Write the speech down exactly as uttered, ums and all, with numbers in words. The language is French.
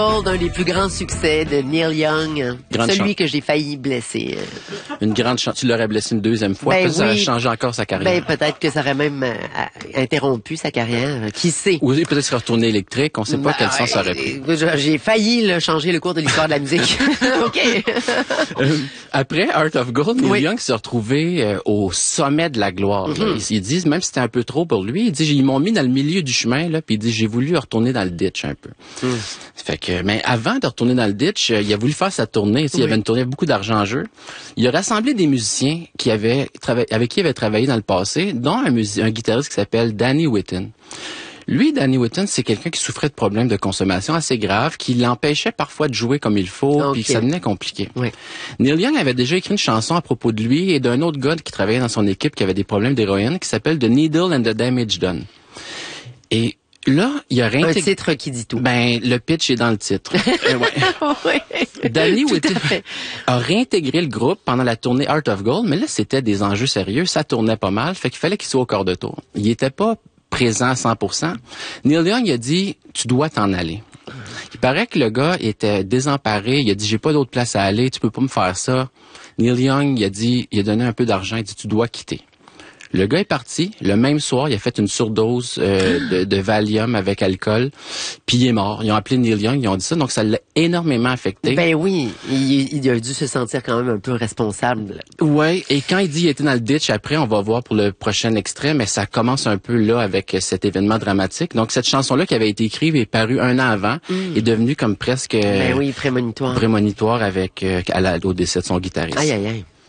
Un des plus grands succès de Neil Young, grande celui chance. que j'ai failli blesser. Une grande chance. Tu l'aurais blessé une deuxième fois, Ben peut-être ça oui. aurait changé encore sa carrière. Ben peut-être que ça aurait même euh, interrompu sa carrière. Qui sait? Ou peut-être serait retourné électrique, on sait pas Ben, quel sens ça aurait pris. euh, J'ai failli là, changer le cours de l'histoire de la musique. OK. Euh, après Heart of Gold, Neil Oui. Young s'est retrouvé euh, au sommet de la gloire. là. Mm-hmm. Ils, ils disent, même si c'était un peu trop pour lui, il dit, ils m'ont mis dans le milieu du chemin, là, puis il dit, j'ai voulu retourner dans le ditch un peu. Mm. Fait que, mais avant de retourner dans le ditch, euh, il a voulu faire sa tournée. Tu sais, Il y Oui. avait une tournée avec beaucoup d'argent en jeu. Il a rassemblé des musiciens qui avaient trava- avec qui il avait travaillé dans le passé, dont un, musi- un guitariste qui s'appelle Danny Whitten. Lui, Danny Whitten, c'est quelqu'un qui souffrait de problèmes de consommation assez graves, qui l'empêchait parfois de jouer comme il faut, Ok. puis que ça devenait compliqué. Oui. Neil Young avait déjà écrit une chanson à propos de lui et d'un autre gars qui travaillait dans son équipe qui avait des problèmes d'héroïne, qui s'appelle The Needle and the Damage Done. Et là, il a Un réintégré... titre qui dit tout. Ben, le pitch est dans le titre. Euh, ouais. Oui. Danny Tout Whitten à fait. a réintégré le groupe pendant la tournée Heart of Gold, mais là, c'était des enjeux sérieux, ça tournait pas mal, fait qu'il fallait qu'il soit au quart de tour. Il était pas présent à cent pour cent. Neil Young a dit, tu dois t'en aller. Il paraît que le gars était désemparé, il a dit, j'ai pas d'autre place à aller, tu peux pas me faire ça. Neil Young, il a dit, il a donné un peu d'argent, il a dit, tu dois quitter. Le gars est parti. Le même soir, il a fait une surdose euh, de, de Valium avec alcool, puis il est mort. Ils ont appelé Neil Young, ils ont dit ça, donc ça l'a énormément affecté. Ben oui, il, il a dû se sentir quand même un peu responsable. Ouais, et quand il dit qu'il était dans le ditch, après, on va voir pour le prochain extrait, mais ça commence un peu là avec cet événement dramatique. Donc cette chanson-là qui avait été écrite et parue un an avant Mm. est devenue comme presque Ben oui, prémonitoire. prémonitoire avec euh, à la- au décès de son guitariste. Aïe, aïe, aïe.